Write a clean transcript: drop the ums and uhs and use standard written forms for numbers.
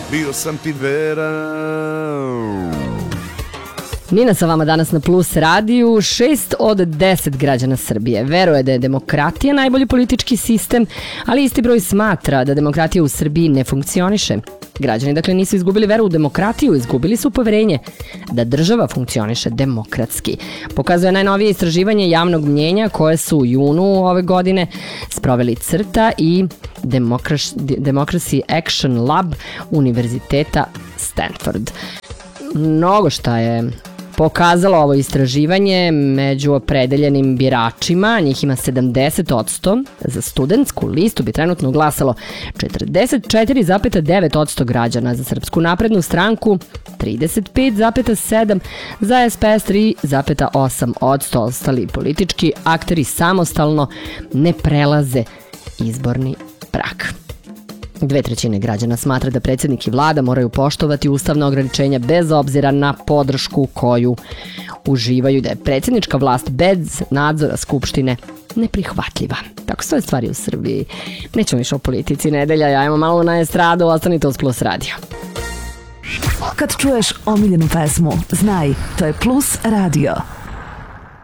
bio sam ti veran. Nina sa vama danas na Plus radiju. 6 od 10 građana Srbije veruje da je demokratija najbolji politički sistem, ali isti broj smatra da demokratija u Srbiji ne funkcioniše. Građani dakle nisu izgubili veru u demokratiju, izgubili su poverenje da država funkcioniše demokratski. Pokazuje najnovije istraživanje javnog mnjenja koje su u junu ove godine sproveli CRTA i Democracy Action Lab Univerziteta Stanford. Mnogo šta je pokazalo ovo istraživanje među opredeljenim biračima, njih ima 70%, za studentsku listu bi trenutno glasalo 44,9% građana, za Srpsku naprednu stranku 35,7%, za SPS 3,8%, ostali politički akteri samostalno ne prelaze izborni prag. 2/3 građana smatra da predsjednik i vlada moraju poštovati ustavna ograničenja bez obzira na podršku koju uživaju, da je predsjednička vlast bez nadzora Skupštine neprihvatljiva. Tako stoje stvari u Srbiji. Nećemo više o politici nedelja, ajmo malo na estradu, ostanite uz Plus radio. Kad čuješ omiljenu pesmu, znaj, to je Plus radio.